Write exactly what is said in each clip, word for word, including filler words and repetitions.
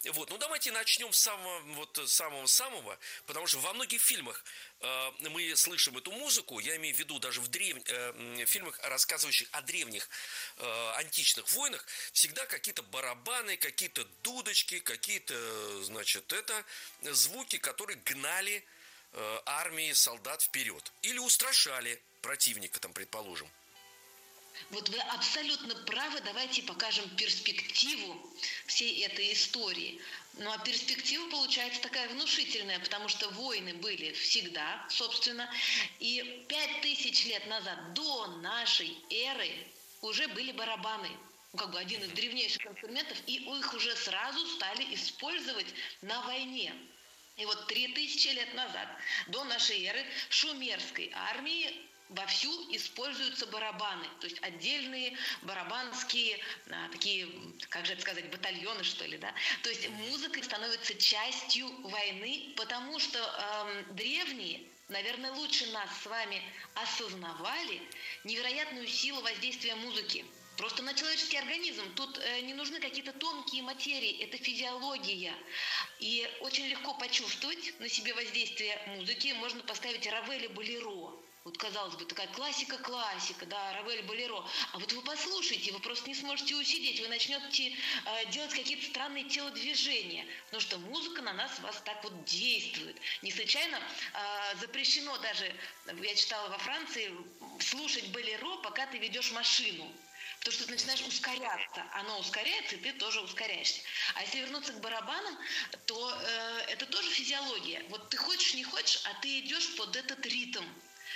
Вот, ну давайте начнем с самого, вот, самого-самого, потому что во многих фильмах э, мы слышим эту музыку, я имею в виду даже в древ... э, фильмах, рассказывающих о древних э, античных войнах, всегда какие-то барабаны, какие-то дудочки, какие-то, значит, это звуки, которые гнали э, армии солдат вперед или устрашали противника, там, предположим. Вот вы абсолютно правы, давайте покажем перспективу всей этой истории. Ну а перспектива получается такая внушительная, потому что войны были всегда, собственно, и пять тысяч лет назад, до нашей эры, уже были барабаны. Ну, как бы один из древнейших инструментов, и их уже сразу стали использовать на войне. И вот три тысячи лет назад, до нашей эры, шумерской армии вовсю используются барабаны, то есть отдельные барабанские, а, такие, как же это сказать, батальоны, что ли, да? То есть музыка становится частью войны, потому что эм, древние, наверное, лучше нас с вами осознавали невероятную силу воздействия музыки. Просто на человеческий организм. Тут э, не нужны какие-то тонкие материи, это физиология. И очень легко почувствовать на себе воздействие музыки. Можно поставить Равеля Болеро. Вот, казалось бы, такая классика-классика, да, Равель Болеро. А вот вы послушайте, вы просто не сможете усидеть, вы начнете э, делать какие-то странные телодвижения, потому что музыка на нас, вас так вот действует. Не случайно э, запрещено даже, я читала во Франции, слушать Болеро, пока ты ведешь машину. Потому что ты начинаешь ускоряться, оно ускоряется, и ты тоже ускоряешься. А если вернуться к барабанам, то э, это тоже физиология. Вот ты хочешь, не хочешь, а ты идешь под этот ритм.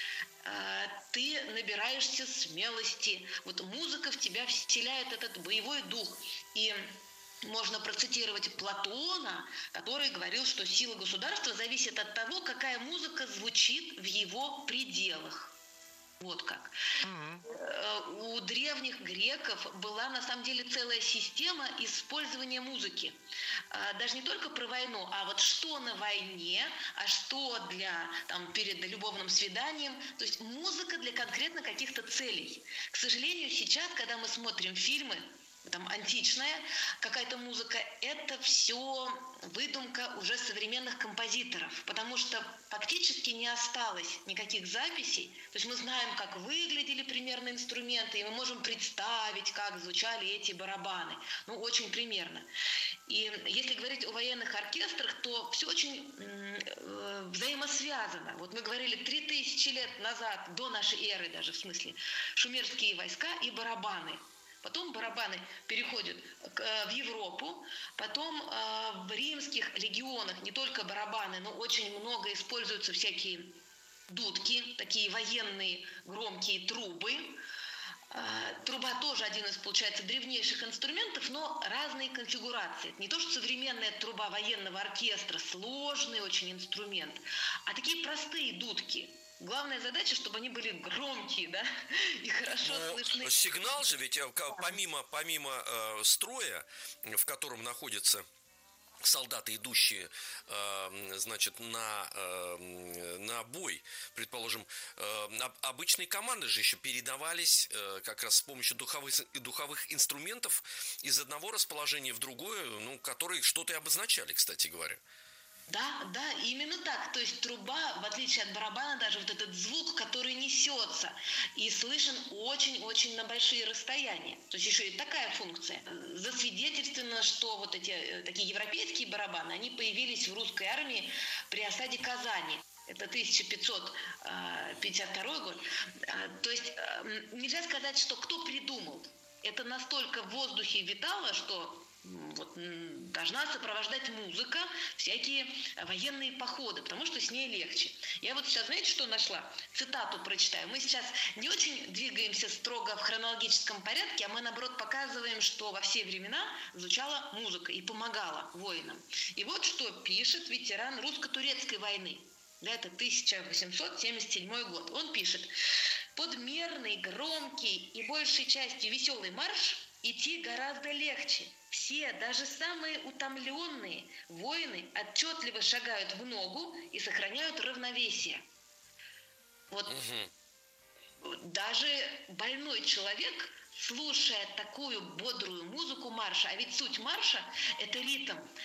Ты набираешься смелости. Вот музыка в тебя вселяет этот боевой дух. И можно процитировать Платона, который говорил, что сила государства зависит от того, какая музыка звучит в его пределах. Вот как. Mm-hmm. У древних греков была на самом деле целая система использования музыки. Даже не только про войну, а вот что на войне, а что для, там, перед любовным свиданием. То есть музыка для конкретно каких-то целей. К сожалению, сейчас, когда мы смотрим фильмы, там античная какая-то музыка, это все выдумка уже современных композиторов, потому что фактически не осталось никаких записей. То есть мы знаем, как выглядели примерно инструменты, и мы можем представить, как звучали эти барабаны. Ну, очень примерно. И если говорить о военных оркестрах, то все очень э, взаимосвязано. Вот мы говорили три тысячи лет назад, до нашей эры даже, в смысле, шумерские войска и барабаны. Потом барабаны переходят в Европу, потом в римских легионах не только барабаны, но очень много используются всякие дудки, такие военные громкие трубы. Труба тоже один из, получается, древнейших инструментов, но разные конфигурации. Это не то, что современная труба военного оркестра, сложный очень инструмент, а такие простые дудки. Главная задача, чтобы они были громкие, да, и хорошо Но слышны. Сигнал же, ведь помимо, помимо э, строя, в котором находятся солдаты, идущие, э, значит, на, э, на бой, предположим, э, обычные команды же еще передавались э, как раз с помощью духовых, духовых инструментов из одного расположения в другое, ну, которые что-то и обозначали, кстати говоря. Да, да, именно так. То есть труба, в отличие от барабана, даже вот этот звук, который несется и слышен очень-очень на большие расстояния. То есть еще и такая функция. Засвидетельствовано, что вот эти такие европейские барабаны, они появились в русской армии при осаде Казани. Это тысяча пятьсот пятьдесят второй год. То есть нельзя сказать, что кто придумал. Это настолько в воздухе витало, что вот, должна сопровождать музыка всякие военные походы, потому что с ней легче. Я вот сейчас, знаете, что нашла? Цитату прочитаю. Мы сейчас не очень двигаемся строго в хронологическом порядке, а мы, наоборот, показываем, что во все времена звучала музыка и помогала воинам. И вот что пишет ветеран русско-турецкой войны. Да, это тысяча восемьсот семьдесят седьмой год. Он пишет: подмерный, громкий и большей частью веселый марш идти гораздо легче. Все, даже самые утомленные воины отчетливо шагают в ногу и сохраняют равновесие. Вот угу. Даже больной человек, слушая такую бодрую музыку марша, а ведь суть марша – это ритм,